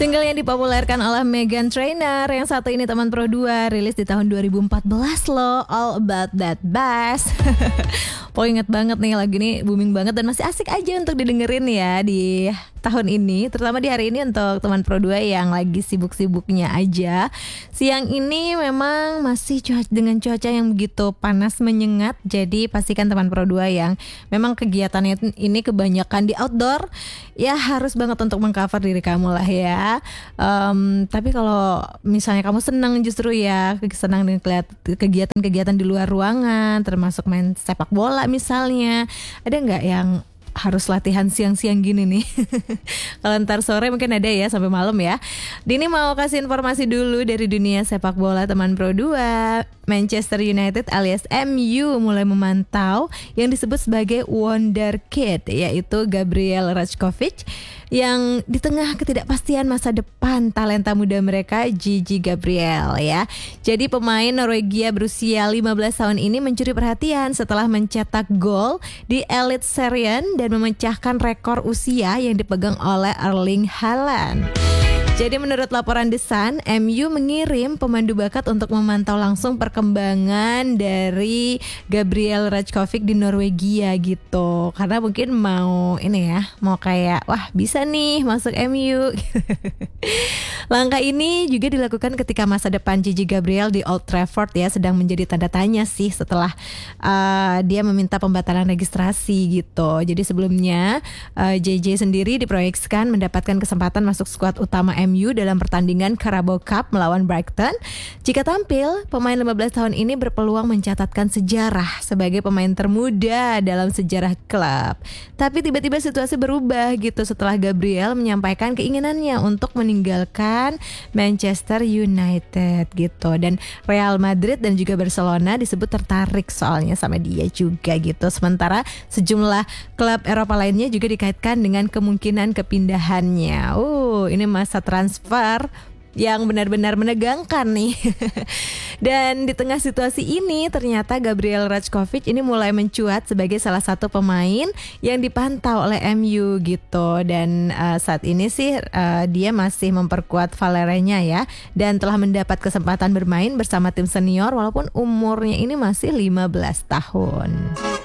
Single yang dipopulerkan oleh Meghan Trainor yang satu ini Teman Pro 2 rilis di tahun 2014 loh, All About That Bass. Inget banget nih lagu ini booming banget dan masih asik aja untuk didengerin ya di tahun ini, terutama di hari ini untuk Teman Pro 2 yang lagi sibuk-sibuknya aja. Siang ini memang masih dengan cuaca yang begitu panas menyengat, jadi pastikan Teman Pro 2 yang memang kegiatannya ini kebanyakan di outdoor, ya harus banget untuk mengcover diri kamu lah ya. Tapi kalau misalnya kamu senang justru ya, senang dengan kegiatan-kegiatan di luar ruangan, termasuk main sepak bola misalnya, ada nggak yang harus latihan siang-siang gini nih? Kalau ntar sore mungkin ada ya sampai malam ya. Dini mau kasih informasi dulu dari dunia sepak bola Teman Pro 2. Manchester United alias MU mulai memantau yang disebut sebagai wonderkid, yaitu Gabriel Rajkovic, yang di tengah ketidakpastian masa depan talenta muda mereka Gigi Gabriel ya. Jadi pemain Norwegia berusia 15 tahun ini mencuri perhatian setelah mencetak gol di Elite Serien dan memecahkan rekor usia yang dipegang oleh Erling Haaland. Jadi menurut laporan The Sun, MU mengirim pemandu bakat untuk memantau langsung perkembangan dari Gabriel Rajkovic di Norwegia gitu. Karena mungkin mau kayak wah bisa nih masuk MU. Langkah ini juga dilakukan ketika masa depan Gigi Gabriel di Old Trafford ya sedang menjadi tanda tanya sih setelah dia meminta pembatalan registrasi gitu. Jadi sebelumnya JJ sendiri diproyeksikan mendapatkan kesempatan masuk skuad utama MU dalam pertandingan Carabao Cup melawan Brighton. Jika tampil, pemain 15 tahun ini berpeluang mencatatkan sejarah sebagai pemain termuda dalam sejarah klub. Tapi tiba-tiba situasi berubah gitu setelah Gabriel menyampaikan keinginannya untuk meninggalkan Manchester United gitu. Dan Real Madrid dan juga Barcelona disebut tertarik soalnya sama dia juga gitu. Sementara sejumlah klub Eropa lainnya juga dikaitkan dengan kemungkinan kepindahannya. Ini masa transfer yang benar-benar menegangkan nih. Dan di tengah situasi ini ternyata Gabriel Rajkovic ini mulai mencuat sebagai salah satu pemain yang dipantau oleh MU gitu. Dan saat ini sih dia masih memperkuat Valerenya ya, dan telah mendapat kesempatan bermain bersama tim senior walaupun umurnya ini masih 15 tahun.